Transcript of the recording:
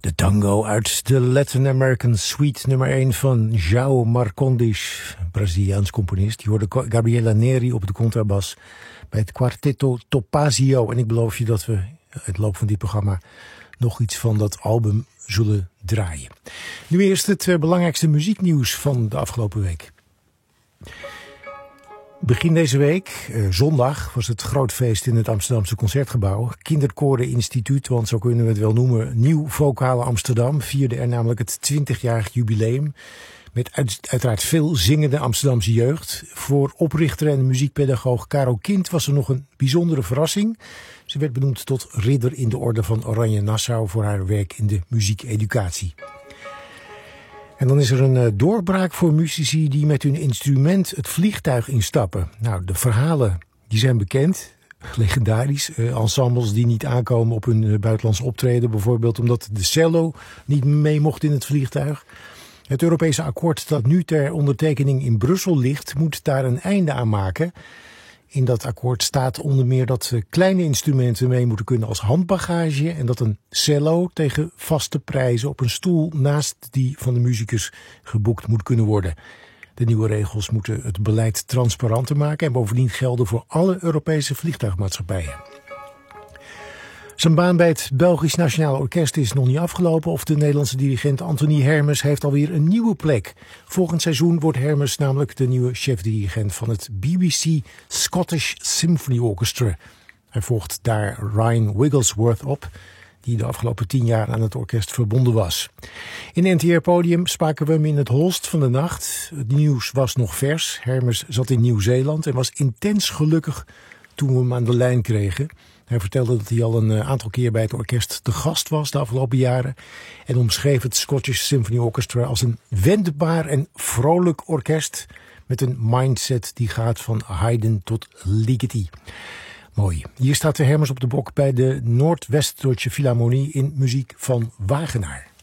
De tango uit de Latin American Suite nummer 1 van João Marcondes, Braziliaans componist. Je hoorde Gabriela Neri op de contrabas bij het Quartetto Topazio. En ik beloof je dat we het loop van dit programma nog iets van dat album zullen draaien. Nu eerst het belangrijkste muzieknieuws van de afgelopen week. Begin deze week, zondag, was het groot feest in het Amsterdamse Concertgebouw. Kinderkoren Instituut, want zo kunnen we het wel noemen, Nieuw Vocale Amsterdam, vierde er namelijk het 20-jarig jubileum. Met uiteraard veel zingende Amsterdamse jeugd. Voor oprichter en muziekpedagoog Caro Kind was er nog een bijzondere verrassing. Ze werd benoemd tot ridder in de orde van Oranje Nassau voor haar werk in de muziekeducatie. En dan is er een doorbraak voor muzici die met hun instrument het vliegtuig instappen. Nou, de verhalen die zijn bekend, legendarisch. Ensembles die niet aankomen op hun buitenlands optreden, bijvoorbeeld omdat de cello niet mee mocht in het vliegtuig. Het Europese akkoord dat nu ter ondertekening in Brussel ligt, moet daar een einde aan maken. In dat akkoord staat onder meer dat kleine instrumenten mee moeten kunnen als handbagage en dat een cello tegen vaste prijzen op een stoel naast die van de muzikus geboekt moet kunnen worden. De nieuwe regels moeten het beleid transparanter maken en bovendien gelden voor alle Europese vliegtuigmaatschappijen. Zijn baan bij het Belgisch Nationaal Orkest is nog niet afgelopen of de Nederlandse dirigent Anthony Hermes heeft alweer een nieuwe plek. Volgend seizoen wordt Hermes namelijk de nieuwe chefdirigent van het BBC Scottish Symphony Orchestra. Hij volgt daar Ryan Wigglesworth op, die de afgelopen 10 jaar aan het orkest verbonden was. In NTR Podium spraken we hem in het holst van de nacht. Het nieuws was nog vers. Hermes zat in Nieuw-Zeeland en was intens gelukkig toen we hem aan de lijn kregen. Hij vertelde dat hij al een aantal keer bij het orkest te gast was de afgelopen jaren en omschreef het Scottish Symphony Orchestra als een wendbaar en vrolijk orkest met een mindset die gaat van Haydn tot Ligeti. Mooi. Hier staat de Hermes op de bok bij de Noordwest-Deutsche Philharmonie in muziek van Wagenaar.